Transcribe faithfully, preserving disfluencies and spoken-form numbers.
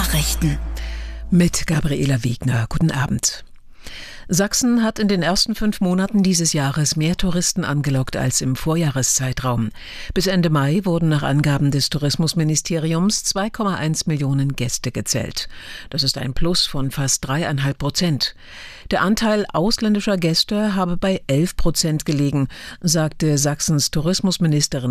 Nachrichten mit Gabriela Wegner. Guten Abend. Sachsen hat in den ersten fünf Monaten dieses Jahres mehr Touristen angelockt als im Vorjahreszeitraum. Bis Ende Mai wurden nach Angaben des Tourismusministeriums zwei Komma eins Millionen Gäste gezählt. Das ist ein Plus von fast dreieinhalb Prozent. Der Anteil ausländischer Gäste habe bei elf Prozent gelegen, sagte Sachsens Tourismusministerin